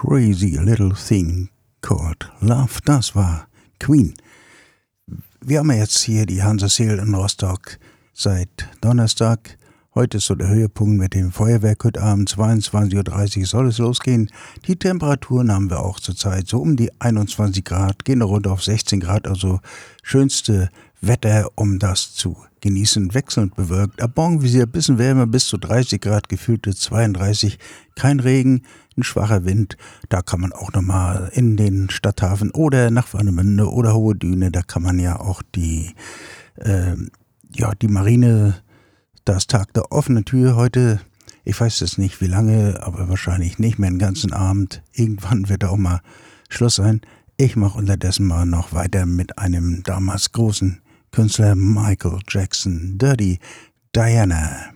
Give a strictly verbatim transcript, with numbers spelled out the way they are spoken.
Crazy Little Thing Called Love. Das war Queen. Wir haben ja jetzt hier die Hansa Seel in Rostock seit Donnerstag. Heute ist so der Höhepunkt mit dem Feuerwerk. Heute Abend zweiundzwanzig Uhr dreißig soll es losgehen. Die Temperaturen haben wir auch zurzeit so um die einundzwanzig Grad, gehen runter auf sechzehn Grad, also schönste Wetter, um das zu genießen. Wechselnd bewölkt. Ab morgen wieder ein bisschen wärmer, bis zu dreißig Grad, gefühlte zweiunddreißig. Kein Regen, ein schwacher Wind. Da kann man auch nochmal in den Stadthafen oder nach Warnemünde oder Hohe Düne, da kann man ja auch die, äh, ja, die Marine, da ist Tag der offenen Tür heute. Ich weiß jetzt nicht wie lange, aber wahrscheinlich nicht mehr den ganzen Abend. Irgendwann wird da auch mal Schluss sein. Ich mache unterdessen mal noch weiter mit einem damals großen Künstler Michael Jackson, Dirty Diana.